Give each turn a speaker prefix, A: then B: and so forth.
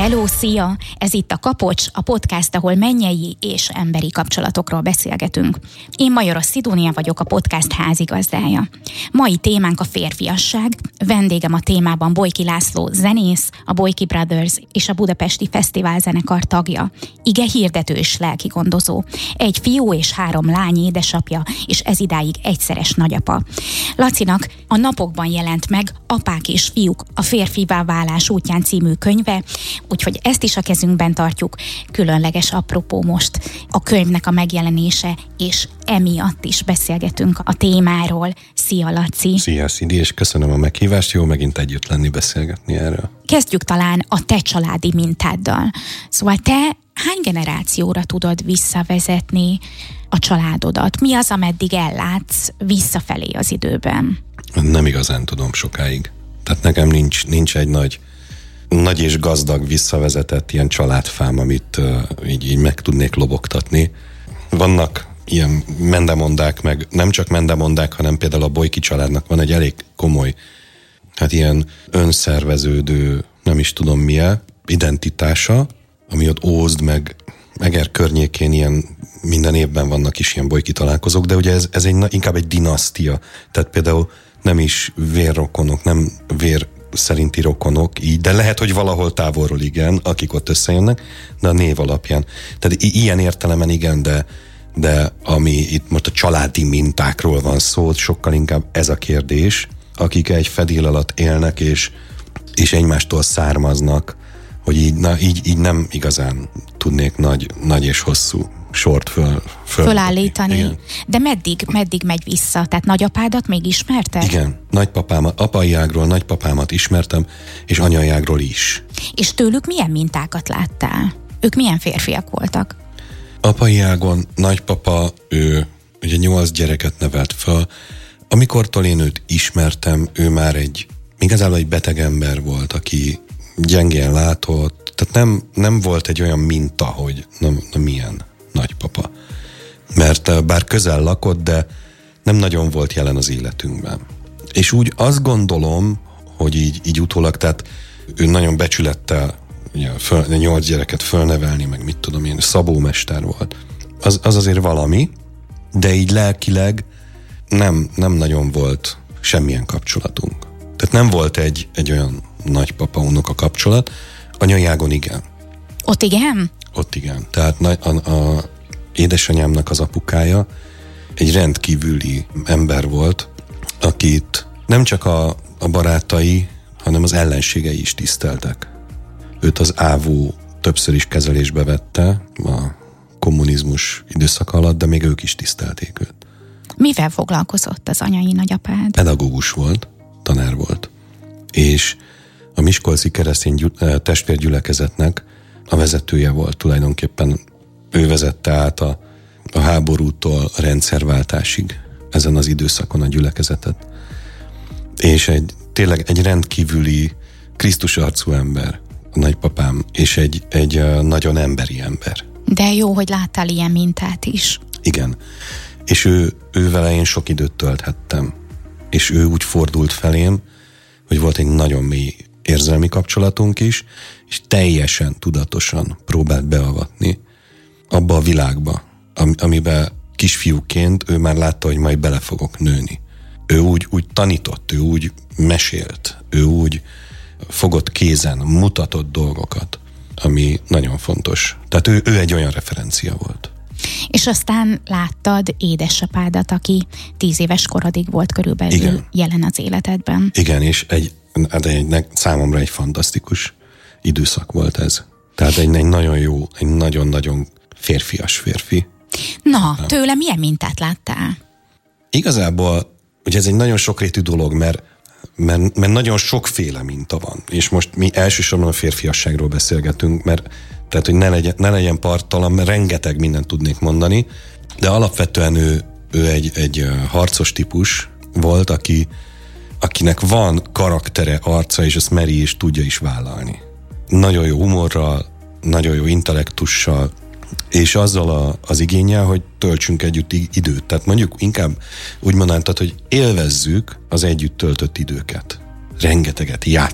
A: Hello, szia! Ez itt a Kapocs, a podcast, ahol mennyei és emberi kapcsolatokról beszélgetünk. Én Majoros Szidónia vagyok, a podcast házigazdája. Mai témánk a férfiasság. Vendégem a témában Bolyki László zenész, a Bolyki Brothers és a Budapesti Fesztiválzenekar tagja. Ige hirdető és lelkigondozó. Egy fiú és 3 lány édesapja, és ez idáig egyszeres nagyapa. Lacinak a napokban jelent meg Apák és fiúk, a férfivá válás útján című könyve, úgyhogy ezt is a kezünkben tartjuk. Különleges apropó most a könyvnek a megjelenése, és emiatt is beszélgetünk a témáról. Szia, Laci!
B: Szia, Szidi, és köszönöm a meghívást, jó megint együtt lenni, beszélgetni erről.
A: Kezdjük talán a te családi mintáddal. Szóval te hány generációra tudod visszavezetni a családodat? Mi az, ameddig ellátsz visszafelé az időben?
B: Nem igazán tudom sokáig. Tehát nekem nincs egy nagy és gazdag visszavezetett ilyen családfám, amit így meg tudnék lobogtatni. Vannak ilyen mendemondák, meg nem csak mendemondák, hanem például a Bolyki családnak van egy elég komoly, hát ilyen önszerveződő, nem is tudom milyen, identitása, ami ott Ózd meg Eger környékén ilyen minden évben vannak is ilyen Bolyki találkozók, de ugye ez inkább egy dinasztia. Tehát például nem is vérrokonok, nem vér szerinti rokonok így, de lehet, hogy valahol távolról igen, akik ott összejönnek, de a név alapján. Tehát ilyen értelemen igen, de ami itt most a családi mintákról van szó, sokkal inkább ez a kérdés, akik egy fedél alatt élnek, és egymástól származnak, hogy így nem igazán tudnék nagy és hosszú sort
A: fölállítani. Igen. De meddig megy vissza? Tehát nagyapádat még ismerted?
B: Igen, nagypapámat, apai ágról nagypapámat ismertem, és anyai ágról is.
A: És tőlük milyen mintákat láttál? Ők milyen férfiak voltak?
B: Apai ágon nagypapa, ő ugye 8 gyereket nevelt föl. Amikortól én őt ismertem, ő már igazából egy beteg ember volt, aki gyengén látott, tehát nem volt egy olyan minta, hogy na milyen nagypapa. Mert bár közel lakott, de nem nagyon volt jelen az életünkben. És úgy azt gondolom, hogy így utólag, tehát ő nagyon becsülettel ugye, 8 gyereket fölnevelni, meg mit tudom én, szabómester volt. Az azért valami, de így lelkileg nem nagyon volt semmilyen kapcsolatunk. Tehát nem volt egy olyan nagypapa-unoka kapcsolat, anyai ágon igen.
A: Ott igen?
B: Ott igen. Tehát a édesanyámnak az apukája egy rendkívüli ember volt, akit nem csak a barátai, hanem az ellenségei is tiszteltek. Őt az ÁVÓ többször is kezelésbe vette a kommunizmus időszak alatt, de még ők is tisztelték őt.
A: Mivel foglalkozott az anyai nagyapád?
B: Pedagógus volt, tanár volt. És a Miskolci Keresztény Testvérgyülekezetnek a vezetője volt tulajdonképpen. Ő vezette át a háborútól a rendszerváltásig ezen az időszakon a gyülekezetet. És tényleg egy rendkívüli Krisztus arcú ember, a nagypapám, és egy nagyon emberi ember.
A: De jó, hogy láttál ilyen mintát is.
B: Igen. És ő vele én sok időt tölthettem. És ő úgy fordult felém, hogy volt egy nagyon mély érzelmi kapcsolatunk is, és teljesen tudatosan próbált beavatni abba a világba, amiben kisfiúként ő már látta, hogy majd bele fogok nőni. Ő úgy tanított, ő úgy mesélt, ő úgy fogott kézen, mutatott dolgokat, ami nagyon fontos. Tehát ő egy olyan referencia volt.
A: És aztán láttad édesapádat, aki 10 éves korodig volt körülbelül igen. Jelen az életedben.
B: Igen, és számomra egy fantasztikus időszak volt ez. Tehát egy nagyon jó, egy nagyon-nagyon férfias férfi.
A: Na, tőle milyen mintát láttál?
B: Igazából, ugye ez egy nagyon sokrétű dolog, mert nagyon sokféle minta van. És most mi elsősorban a férfiasságról beszélgetünk, mert tehát, hogy ne legyen parttalan, mert rengeteg mindent tudnék mondani, de alapvetően ő egy harcos típus volt, akinek van karaktere, arca, és ezt meri és tudja is vállalni. Nagyon jó humorral, nagyon jó intellektussal, és azzal az igénnyel, hogy töltsünk együtt időt. Tehát mondjuk inkább úgy mondanám, hogy élvezzük az együtt töltött időket. Rengeteget